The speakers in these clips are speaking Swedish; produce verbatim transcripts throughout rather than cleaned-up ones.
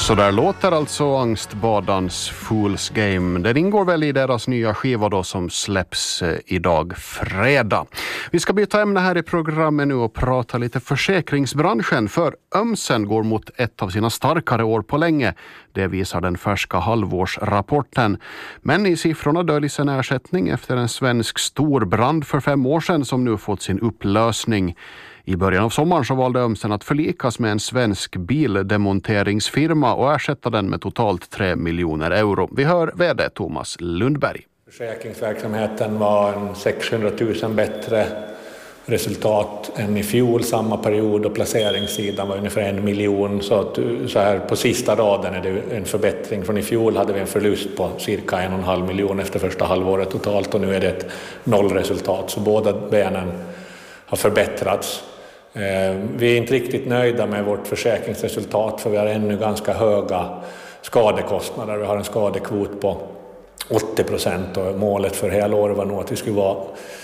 Så där låter alltså Angstbadans Fool's Game. Den ingår väl i deras nya skiva då som släpps idag fredag. Vi ska byta ämne här i programmet nu och prata lite försäkringsbranschen, för Ömsen går mot ett av sina starkare år på länge. Det visar den färska halvårsrapporten. Men i siffrorna döljs en ersättning efter en svensk stor brand för fem år sedan som nu fått sin upplösning. I början av sommaren så valde Ömsen att förlikas med en svensk bildemonteringsfirma och ersätta den med totalt tre miljoner euro. Vi hör vd Thomas Lundberg. Försäkringsverksamheten var en sexhundratusen bättre resultat än i fjol samma period, och placeringssidan var ungefär en miljon. Så, att, så här på sista raden är det en förbättring. Från i fjol hade vi en förlust på cirka en och en halv miljon efter första halvåret totalt, och nu är det ett nollresultat. Så båda benen har förbättrats. Vi är inte riktigt nöjda med vårt försäkringsresultat, för vi har ännu ganska höga skadekostnader. Vi har en skadekvot på åttio procent och målet för hela året var nog att vi skulle vara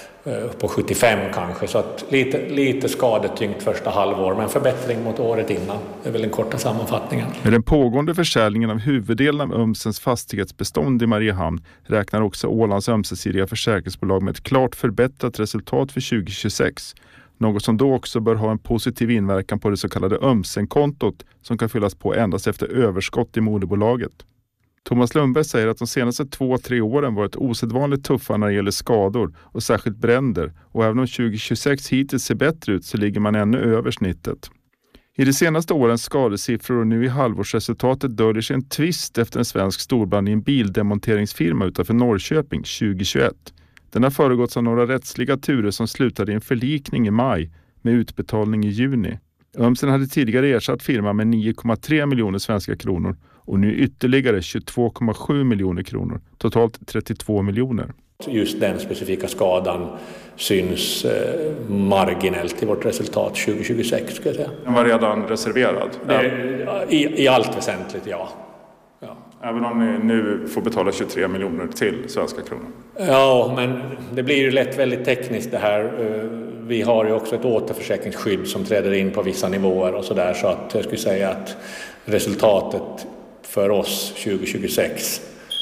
på sjuttiofem kanske. Så att lite, lite skadetyngt första halvår, men förbättring mot året innan. Det är väl den korta sammanfattningen. Med den pågående försäljningen av huvuddelen av Ömsens fastighetsbestånd i Mariehamn räknar också Ålands ömsesidiga försäkringsbolag med ett klart förbättrat resultat för tjugo tjugosex. Något som då också bör ha en positiv inverkan på det så kallade Ömsen-kontot som kan fyllas på endast efter överskott i moderbolaget. Thomas Lundberg säger att de senaste två, tre åren varit osedvanligt tuffa när det gäller skador och särskilt bränder, och även om tjugo tjugosex hittills ser bättre ut så ligger man ännu över snittet. I de senaste årens skadesiffror och nu i halvårsresultatet döljer sig en tvist efter en svensk storbrand i en bildemonteringsfirma utanför Norrköping tjugo tjugoett. Den har föregåtts av några rättsliga turer som slutade i en förlikning i maj med utbetalning i juni. Ömsen hade tidigare ersatt firman med nio komma tre miljoner svenska kronor och nu ytterligare tjugotvå komma sju miljoner kronor, totalt trettiotvå miljoner. Just den specifika skadan syns eh, marginellt i vårt resultat tjugo tjugosex, ska jag säga. Den var redan reserverad? Det, i, I allt väsentligt, ja. ja. Även om ni nu får betala tjugotre miljoner till svenska kronor? Ja, men det blir ju lätt väldigt tekniskt det här. Vi har ju också ett återförsäkringsskydd som träder in på vissa nivåer och sådär, så att jag skulle säga att resultatet för oss tjugo tjugosex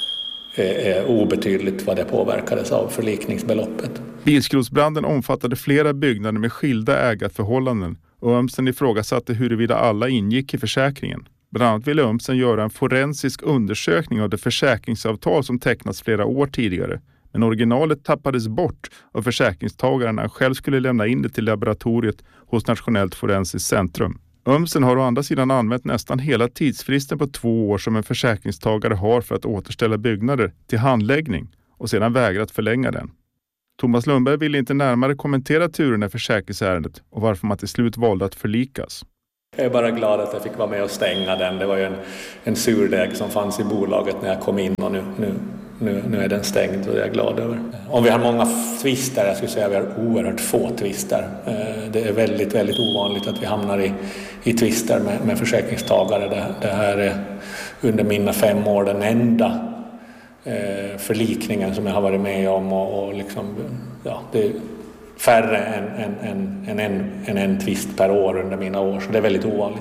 är obetydligt vad det påverkades av förlikningsbeloppet. Bilskrotsbranden omfattade flera byggnader med skilda ägarförhållanden, och Ömsen ifrågasatte huruvida alla ingick i försäkringen. Bland annat ville Ömsen göra en forensisk undersökning av det försäkringsavtal som tecknats flera år tidigare. Men originalet tappades bort av försäkringstagaren när han själv skulle lämna in det till laboratoriet hos Nationellt forensiskt centrum. Ömsen har å andra sidan använt nästan hela tidsfristen på två år som en försäkringstagare har för att återställa byggnader till handläggning och sedan vägrat förlänga den. Thomas Lundberg ville inte närmare kommentera turerna i försäkringsärendet och varför man till slut valde att förlikas. Jag är bara glad att jag fick vara med och stänga den. Det var ju en, en surdeg som fanns i bolaget när jag kom in, och nu, nu, nu, nu är den stängd och det är jag glad över. Om vi har många twister, jag skulle säga att vi har oerhört få twister. Det är väldigt, väldigt ovanligt att vi hamnar i, i twister med, med försäkringstagare. Det, det här är under mina fem år den enda eh, förlikningen som jag har varit med om, och, och liksom, ja, det är färre än, än, än, än, en, än en twist per år under mina år, så det är väldigt ovanligt.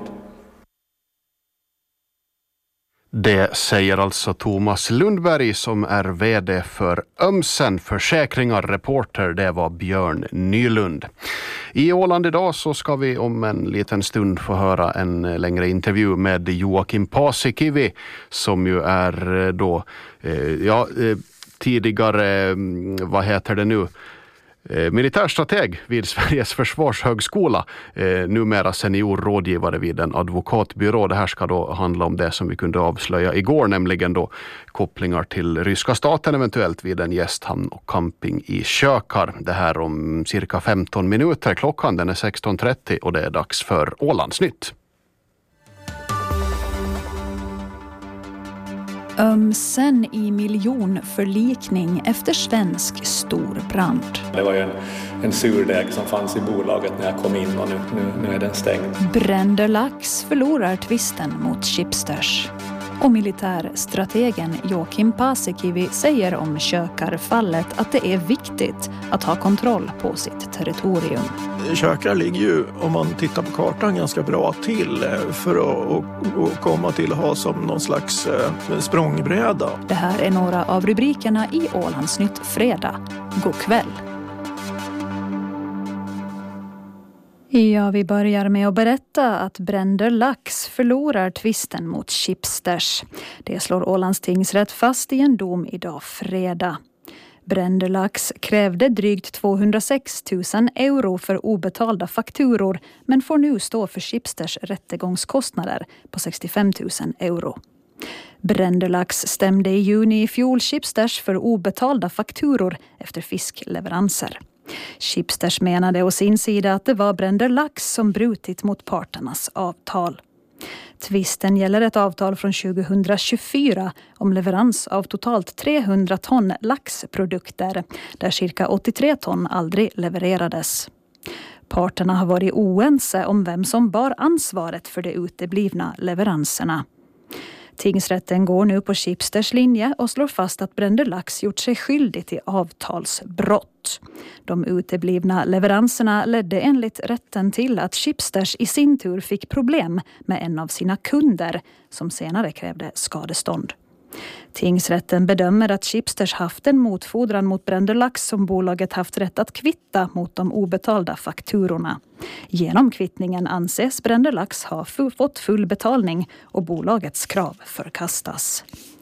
Det säger alltså Thomas Lundberg som är vd för Ömsen Försäkringar. Reporter, det var Björn Nylund. I Åland idag så ska vi om en liten stund få höra en längre intervju med Joakim Paasikivi, som ju är då ja, tidigare, vad heter det nu, militärstrateg vid Sveriges försvarshögskola, eh, numera seniorrådgivare vid en advokatbyrå. Det här ska då handla om det som vi kunde avslöja igår, nämligen då kopplingar till ryska staten eventuellt vid en gästhamn och camping i Kökar. Det här om cirka femton minuter. Klockan den är sexton trettio och det är dags för Ålandsnytt. Ömsen i miljonförlikning efter svensk storbrand. Det var ju en, en surdeg som fanns i bolaget när jag kom in, och nu, nu, nu är den stängd. Bränderlax förlorar tvisten mot Chipsters. Och militärstrategen Joakim Paasikivi säger om Kökarfallet att det är viktigt att ha kontroll på sitt territorium. Kökar ligger ju, om man tittar på kartan, ganska bra till för att, att komma till att ha som någon slags språngbräda. Det här är några av rubrikerna i Ålandsnytt fredag. God kväll! Ja, vi börjar med att berätta att Bränder Lax förlorar tvisten mot Schibsters. Det slår Ålands tingsrätt fast i en dom idag fredag. Bränder Lax krävde drygt tvåhundrasex tusen euro för obetalda fakturor men får nu stå för Schibsters rättegångskostnader på sextiofem tusen euro. Bränder Lax stämde i juni i fjol Schibsters för obetalda fakturor efter fiskleveranser. Schibsters menade å sin sida att det var Bränder Lax som brutit mot parternas avtal. Tvisten gäller ett avtal från tjugohundratjugofyra om leverans av totalt trehundra ton laxprodukter, där cirka åttiotre ton aldrig levererades. Parterna har varit oense om vem som bar ansvaret för de uteblivna leveranserna. Tingsrätten går nu på Schibsters linje och slår fast att Bränder Lax gjort sig skyldig till avtalsbrott. De uteblivna leveranserna ledde enligt rätten till att Schibsters i sin tur fick problem med en av sina kunder som senare krävde skadestånd. Tingsrätten bedömer att Schibsters haft en motfordran mot Bränder Lax som bolaget haft rätt att kvitta mot de obetalda fakturorna. Genom kvittningen anses Bränder Lax ha fått full betalning och bolagets krav förkastas.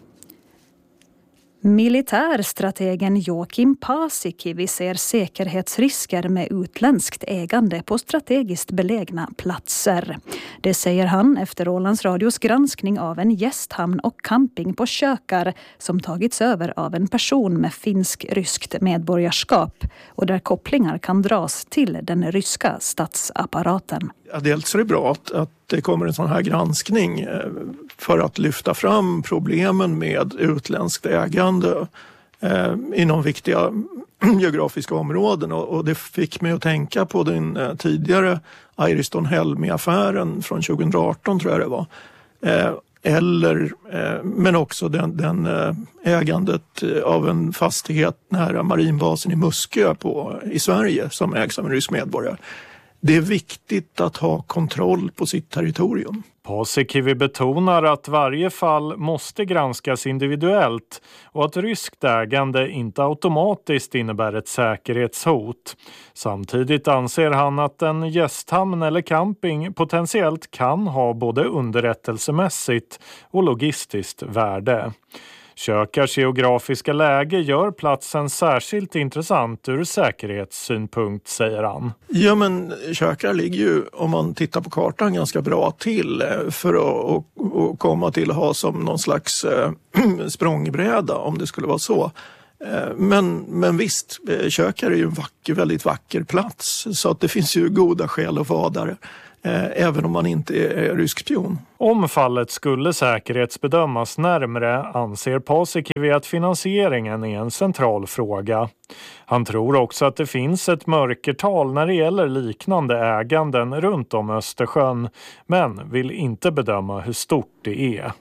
Militärstrategen Joakim Paasikivi ser säkerhetsrisker med utländskt ägande på strategiskt belägna platser. Det säger han efter Ålands Radios granskning av en gästhamn och camping på Kökar som tagits över av en person med finsk-ryskt medborgarskap och där kopplingar kan dras till den ryska statsapparaten. Ja, dels är det bra att, att det kommer en sån här granskning för att lyfta fram problemen med utländskt ägande eh, inom viktiga geografiska områden. Och, och det fick mig att tänka på den eh, tidigare Iriston Helmi-affären från tjugoarton tror jag det var. Eh, eller, eh, men också den, den eh, ägandet av en fastighet nära marinbasen i Muskö på, i Sverige som ägs av en rysk medborgare. Det är viktigt att ha kontroll på sitt territorium. Paasikivi betonar att varje fall måste granskas individuellt och att ryskt ägande inte automatiskt innebär ett säkerhetshot. Samtidigt anser han att en gästhamn eller camping potentiellt kan ha både underrättelsemässigt och logistiskt värde. Kökars geografiska läge gör platsen särskilt intressant ur säkerhetssynpunkt, säger han. Ja, men Kökar ligger ju, om man tittar på kartan, ganska bra till för att, att, att komma till att ha som någon slags äh, språngbräda, om det skulle vara så. Men, men visst, Kökar är ju en vacker, väldigt vacker plats, så att det finns ju goda skäl att vara där. Även om man inte är rysk spion. Om fallet skulle säkerhetsbedömas närmare anser Paasikivi att finansieringen är en central fråga. Han tror också att det finns ett mörkertal när det gäller liknande äganden runt om Östersjön, men vill inte bedöma hur stort det är.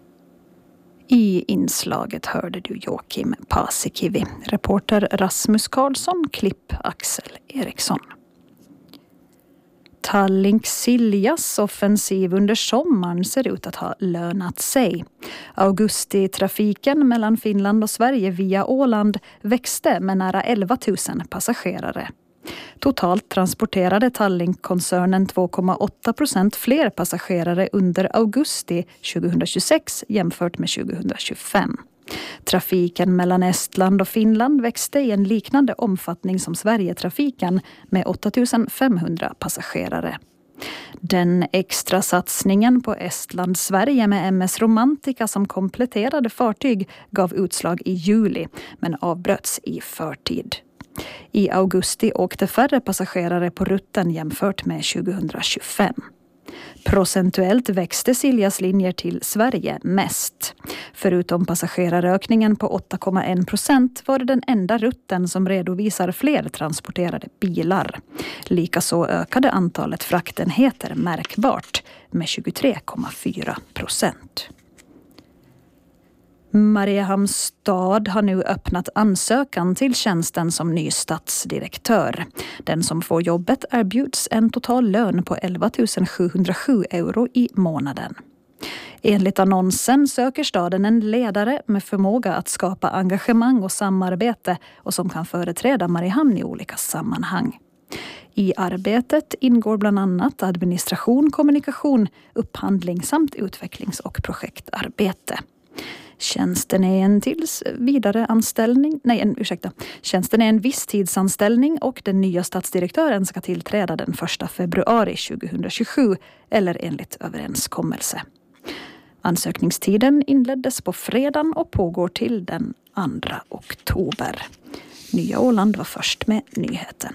I inslaget hörde du Joakim Paasikivi, reporter Rasmus Karlsson, klipp Axel Eriksson. Tallink Siljas offensiv under sommaren ser ut att ha lönat sig. Augusti-trafiken mellan Finland och Sverige via Åland växte med nära elva tusen passagerare. Totalt transporterade Tallink-koncernen två komma åtta procent fler passagerare under augusti tjugohundratjugosex jämfört med tjugohundratjugofem. Trafiken mellan Estland och Finland växte i en liknande omfattning som Sverigetrafiken med åtta tusen femhundra passagerare. Den extra satsningen på Estland-Sverige med M S Romantica som kompletterade fartyg gav utslag i juli men avbröts i förtid. I augusti åkte färre passagerare på rutten jämfört med tjugohundratjugofem. Procentuellt växte Siljas linjer till Sverige mest. Förutom passagerarökningen på åtta komma en procent var det den enda rutten som redovisar fler transporterade bilar. Likaså ökade antalet fraktenheter märkbart med tjugotre komma fyra procent. Mariehamns stad har nu öppnat ansökan till tjänsten som ny stadsdirektör. Den som får jobbet erbjuds en total lön på elva tusen sjuhundrasju euro i månaden. Enligt annonsen söker staden en ledare med förmåga att skapa engagemang och samarbete och som kan företräda Mariehamn i olika sammanhang. I arbetet ingår bland annat administration, kommunikation, upphandling samt utvecklings- och projektarbete. Tjänsten är en tills vidare anställning, nej en, ursäkta, tjänsten är en visstidsanställning och den nya stadsdirektören ska tillträda den första februari tjugohundratjugosju eller enligt överenskommelse. Ansökningstiden inleddes på fredagen och pågår till den andra oktober. Nya Åland var först med nyheten.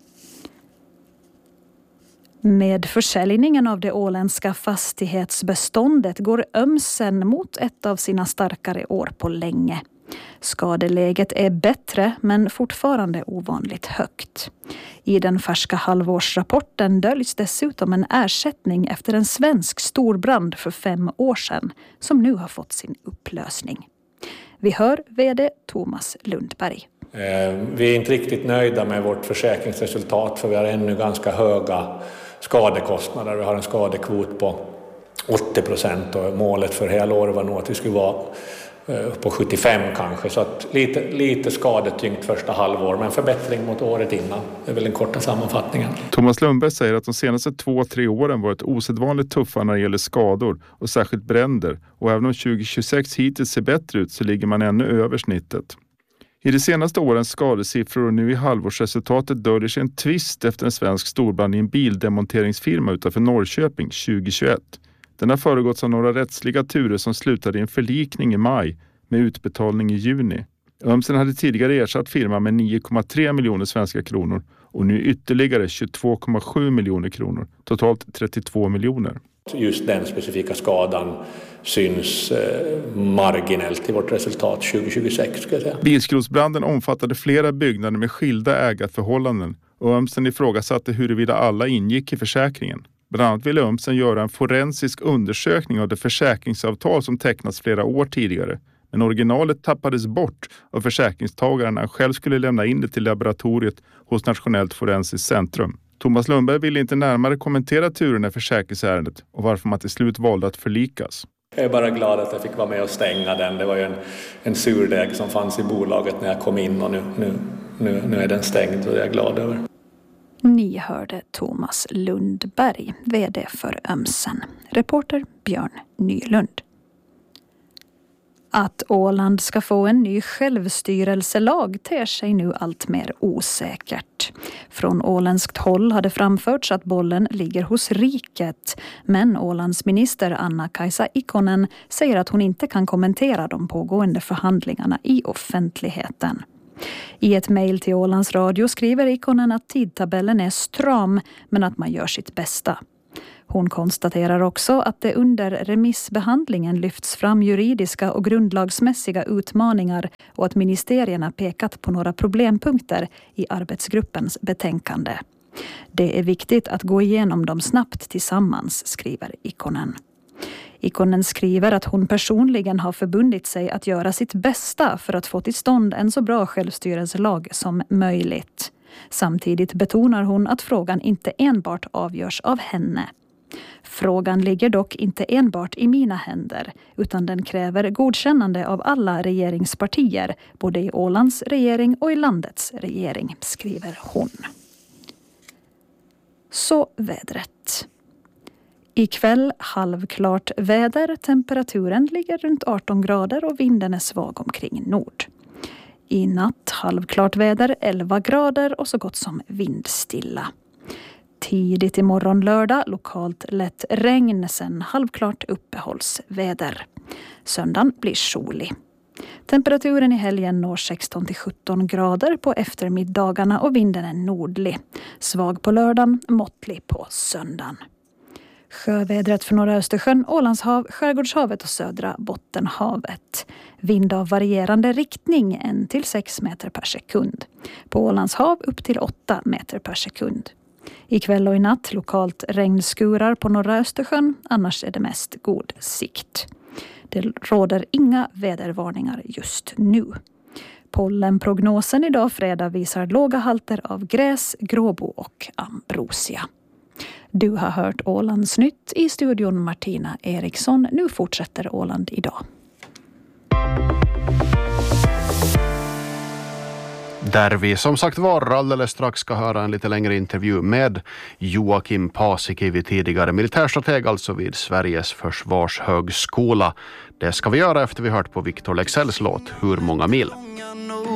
Med försäljningen av det åländska fastighetsbeståndet går Ömsen mot ett av sina starkare år på länge. Skadeläget är bättre men fortfarande ovanligt högt. I den färska halvårsrapporten döljs dessutom en ersättning efter en svensk storbrand för fem år sedan som nu har fått sin upplösning. Vi hör vd Thomas Lundberg. Vi är inte riktigt nöjda med vårt försäkringsresultat för vi har ännu ganska höga skadekostnader. Vi har en skadekvot på åttio procent och målet för hela året var nog att vi skulle vara på sjuttiofem kanske. Så att lite, lite skadetyngt första halvår men förbättring mot året innan. Det är väl den korta sammanfattningen. Thomas Lundberg säger att de senaste två, tre åren varit osedvanligt tuffa när det gäller skador och särskilt bränder. Och även om tjugohundratjugosex hittills ser bättre ut så ligger man ännu över snittet. I de senaste årens skadesiffror och nu i halvårsresultatet döljer sig en tvist efter en svensk storbrand i en bildemonteringsfirma utanför Norrköping tjugohundratjugoett. Den har föregåtts av några rättsliga turer som slutade i en förlikning i maj med utbetalning i juni. Ömsen hade tidigare ersatt firman med nio komma tre miljoner svenska kronor och nu ytterligare tjugotvå komma sju miljoner kronor, totalt trettiotvå miljoner. Just den specifika skadan syns eh, marginellt i vårt resultat tjugohundratjugosex ska jag säga. Bilskrotsbranden omfattade flera byggnader med skilda ägarförhållanden och Ömsen ifrågasatte huruvida alla ingick i försäkringen. Bland annat ville Ömsen göra en forensisk undersökning av det försäkringsavtal som tecknats flera år tidigare. Men originalet tappades bort av försäkringstagaren när han själv skulle lämna in det till laboratoriet hos Nationellt forensiskt centrum. Thomas Lundberg ville inte närmare kommentera turerna i försäkringsärendet och varför man till slut valde att förlikas. Jag är bara glad att jag fick vara med och stänga den. Det var ju en, en surdeg som fanns i bolaget när jag kom in och nu, nu, nu, nu är den stängd och det är jag glad över. Ni hörde Thomas Lundberg, vd för Ömsen. Reporter Björn Nylund. Att Åland ska få en ny självstyrelselag ter sig nu allt mer osäkert. Från åländskt håll har det framförts att bollen ligger hos riket. Men Ålands minister Anna-Kaisa Ikonen säger att hon inte kan kommentera de pågående förhandlingarna i offentligheten. I ett mejl till Ålands radio skriver Ikonen att tidtabellen är stram men att man gör sitt bästa. Hon konstaterar också att det under remissbehandlingen lyfts fram juridiska och grundlagsmässiga utmaningar och att ministerierna pekat på några problempunkter i arbetsgruppens betänkande. Det är viktigt att gå igenom dem snabbt tillsammans, skriver Ikonen. Ikonen skriver att hon personligen har förbundit sig att göra sitt bästa för att få till stånd en så bra självstyrelselag som möjligt. Samtidigt betonar hon att frågan inte enbart avgörs av henne. Frågan ligger dock inte enbart i mina händer utan den kräver godkännande av alla regeringspartier, både i Ålands regering och i landets regering, skriver hon. Så vädret. Ikväll halvklart väder, temperaturen ligger runt arton grader och vinden är svag omkring nord. I natt halvklart väder, elva grader och så gott som vindstilla. Tidigt imorgon lördag, lokalt lätt regn, sen halvklart uppehållsväder. Söndagen blir solig. Temperaturen i helgen når sexton till sjutton grader på eftermiddagarna och vinden är nordlig. Svag på lördagen, måttlig på söndagen. Sjövädret för norra Östersjön, Ålandshav, Skärgårdshavet och södra Bottenhavet. Vind av varierande riktning en till sex meter per sekund. På Ålandshav upp till åtta meter per sekund. Ikväll och i natt lokalt regnskurar på norra Östersjön, annars är det mest god sikt. Det råder inga vädervarningar just nu. Pollenprognosen idag fredag visar låga halter av gräs, gråbo och ambrosia. Du har hört Ålandsnytt, i studion Martina Eriksson. Nu fortsätter Åland idag. Där vi som sagt var alldeles strax ska höra en lite längre intervju med Joakim Paasikivi, tidigare militärstrateg alltså vid Sveriges försvarshögskola. Det ska vi göra efter vi hört på Victor Leksells låt Hur många mil.